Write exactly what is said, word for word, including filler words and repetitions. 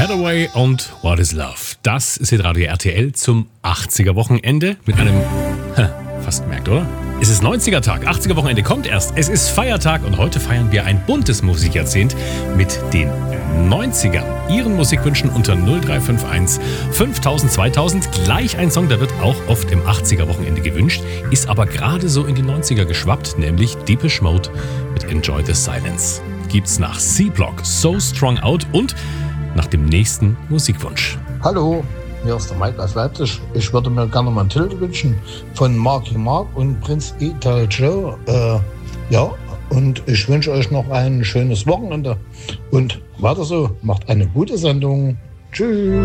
Hathaway und What is Love. Das ist jetzt Radio R T L zum achtziger-Wochenende mit einem, fast gemerkt, oder? Es ist neunziger-Tag, achtziger-Wochenende kommt erst. Es ist Feiertag und heute feiern wir ein buntes Musikjahrzehnt mit den neunzigern. Ihren Musikwünschen unter null drei fünf eins fünftausend zweitausend. Gleich ein Song, der wird auch oft im achtziger-Wochenende gewünscht, ist aber gerade so in die neunziger geschwappt, nämlich Depeche Mode mit Enjoy the Silence. Gibt's nach C-Block, So Strong Out und nach dem nächsten Musikwunsch. Hallo, hier ist der Mike aus Leipzig. Ich würde mir gerne mal ein Titel wünschen von Marky Mark und Prince Ital Joe. Äh, ja, und ich wünsche euch noch ein schönes Wochenende. Und weiter so, macht eine gute Sendung. Tschüss.